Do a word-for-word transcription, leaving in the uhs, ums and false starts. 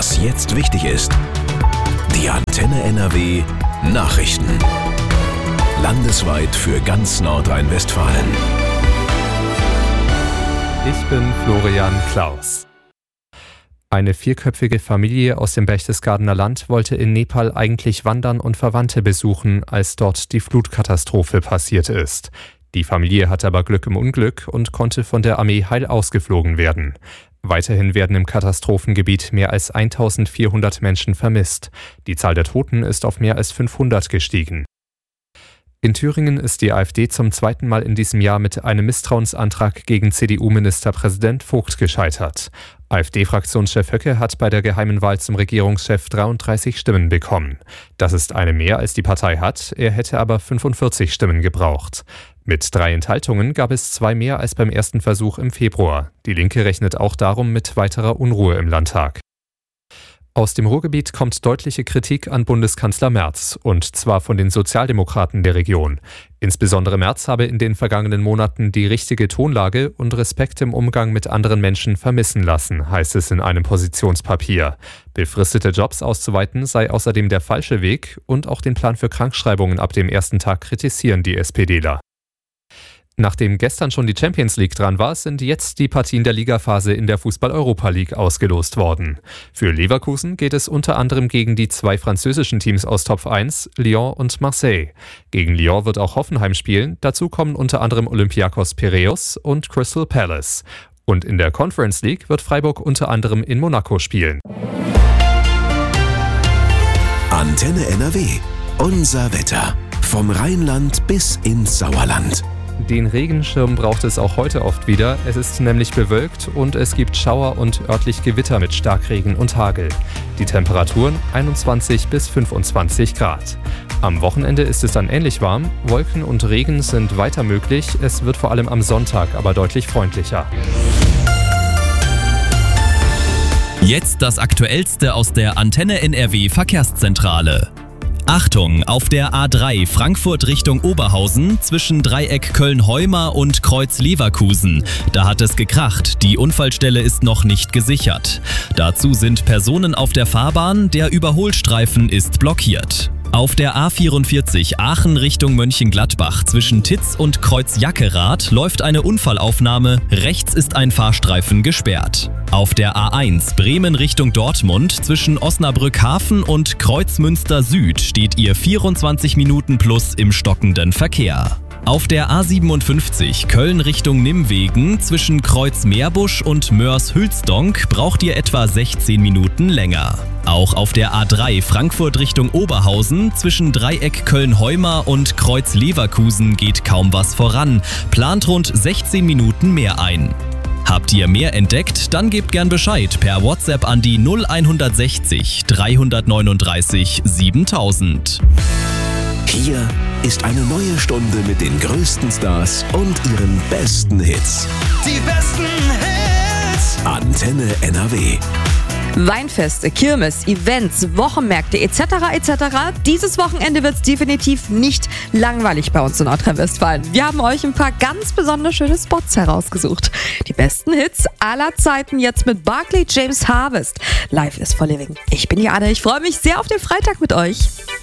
Was jetzt wichtig ist. Die Antenne N R W Nachrichten. Landesweit für ganz Nordrhein-Westfalen. Ich bin Florian Klaus. Eine vierköpfige Familie aus dem Berchtesgadener Land wollte in Nepal eigentlich wandern und Verwandte besuchen, als dort die Flutkatastrophe passiert ist. Die Familie hatte aber Glück im Unglück und konnte von der Armee heil ausgeflogen werden. Weiterhin werden im Katastrophengebiet mehr als eintausendvierhundert Menschen vermisst. Die Zahl der Toten ist auf mehr als fünfhundert gestiegen. In Thüringen ist die AfD zum zweiten Mal in diesem Jahr mit einem Misstrauensantrag gegen C D U-Ministerpräsident Vogt gescheitert. AfD-Fraktionschef Höcke hat bei der geheimen Wahl zum Regierungschef dreiunddreißig Stimmen bekommen. Das ist eine mehr, als die Partei hat, er hätte aber fünfundvierzig Stimmen gebraucht. Mit drei Enthaltungen gab es zwei mehr als beim ersten Versuch im Februar. Die Linke rechnet auch darum mit weiterer Unruhe im Landtag. Aus dem Ruhrgebiet kommt deutliche Kritik an Bundeskanzler Merz, und zwar von den Sozialdemokraten der Region. Insbesondere Merz habe in den vergangenen Monaten die richtige Tonlage und Respekt im Umgang mit anderen Menschen vermissen lassen, heißt es in einem Positionspapier. Befristete Jobs auszuweiten sei außerdem der falsche Weg, und auch den Plan für Krankschreibungen ab dem ersten Tag kritisieren die SPDler. Nachdem gestern schon die Champions League dran war, sind jetzt die Partien der Ligaphase in der Fußball-Europa League ausgelost worden. Für Leverkusen geht es unter anderem gegen die zwei französischen Teams aus Top eins, Lyon und Marseille. Gegen Lyon wird auch Hoffenheim spielen, dazu kommen unter anderem Olympiakos Piräus und Crystal Palace. Und in der Conference League wird Freiburg unter anderem in Monaco spielen. Antenne N R W, unser Wetter. Vom Rheinland bis ins Sauerland. Den Regenschirm braucht es auch heute oft wieder. Es ist nämlich bewölkt und es gibt Schauer und örtlich Gewitter mit Starkregen und Hagel. Die Temperaturen einundzwanzig bis fünfundzwanzig Grad. Am Wochenende ist es dann ähnlich warm. Wolken und Regen sind weiter möglich. Es wird vor allem am Sonntag aber deutlich freundlicher. Jetzt das Aktuellste aus der Antenne N R W Verkehrszentrale. Achtung, auf der A drei Frankfurt Richtung Oberhausen zwischen Dreieck Köln-Heumar und Kreuz Leverkusen. Da hat es gekracht, die Unfallstelle ist noch nicht gesichert. Dazu sind Personen auf der Fahrbahn, der Überholstreifen ist blockiert. Auf der A vierundvierzig Aachen Richtung Mönchengladbach zwischen Titz und Kreuz Jackerath läuft eine Unfallaufnahme, rechts ist ein Fahrstreifen gesperrt. Auf der A eins Bremen Richtung Dortmund zwischen Osnabrück Hafen und Kreuzmünster Süd steht ihr vierundzwanzig Minuten plus im stockenden Verkehr. Auf der A siebenundfünfzig Köln Richtung Nimwegen zwischen Kreuz Meerbusch und Mörs-Hülsdonk braucht ihr etwa sechzehn Minuten länger. Auch auf der A drei Frankfurt Richtung Oberhausen zwischen Dreieck Köln-Heumar und Kreuz Leverkusen geht kaum was voran, plant rund sechzehn Minuten mehr ein. Habt ihr mehr entdeckt? Dann gebt gern Bescheid per WhatsApp an die null hundertsechzig dreihundertneununddreißig siebentausend. Hier ist eine neue Stunde mit den größten Stars und ihren besten Hits. Die besten Hits. Antenne N R W. Weinfeste, Kirmes, Events, Wochenmärkte et cetera et cetera. Dieses Wochenende wird es definitiv nicht langweilig bei uns in Nordrhein-Westfalen. Wir haben euch ein paar ganz besonders schöne Spots herausgesucht. Die besten Hits aller Zeiten jetzt mit Barclay James Harvest. Live is for living. Ich bin Jana, ich freue mich sehr auf den Freitag mit euch.